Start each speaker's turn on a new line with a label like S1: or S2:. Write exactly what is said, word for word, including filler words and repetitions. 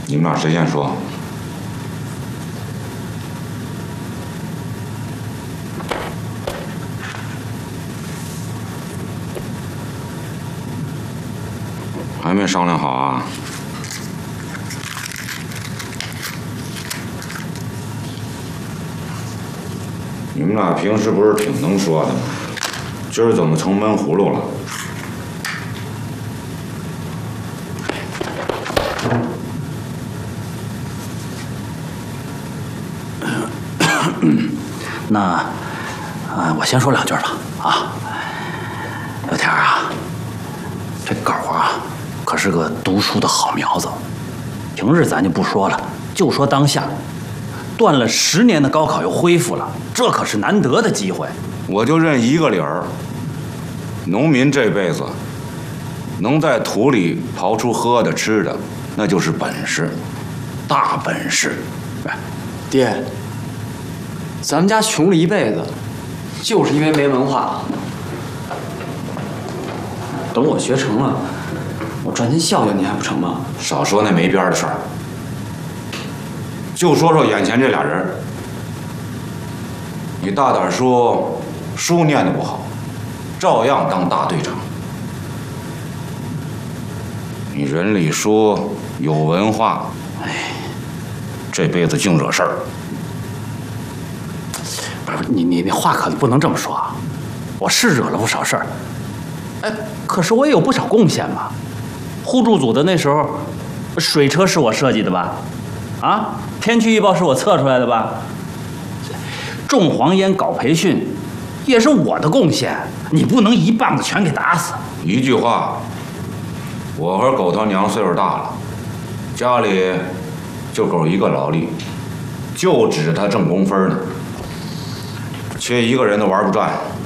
S1: 你们俩谁先说？还没商量好啊？你们俩平时不是挺能说的吗？今儿怎么成闷葫芦了？
S2: 那，啊，我先说两句吧。啊，刘天啊，这狗啊，可是个读书的好苗子。平日咱就不说了，就说当下，断了十年的高考又恢复了，这可是难得的机会。
S1: 我就认一个理儿：农民这辈子能在土里刨出喝的吃的，那就是本事，大本事。
S3: 哎，爹。 咱们家穷了一辈子，就是因为没文化。等我学成了，我赚钱孝敬你还不成吗？
S1: 少说那没边儿的事儿，就说说眼前这俩人。你大胆说，书念得不好，照样当大队长。你人里说有文化，哎，这辈子净惹事儿。
S2: 不是你你你话可不能这么说啊！我是惹了不少事儿，哎，可是我也有不少贡献嘛。互助组的那时候，水车是我设计的吧？啊，天气预报是我测出来的吧？种黄烟搞培训，也是我的贡献。你不能一棒子全给打死。
S1: 一句话，我和狗头娘岁数大了，家里就狗一个劳力，就指着他挣工分呢。缺一个人都玩不转。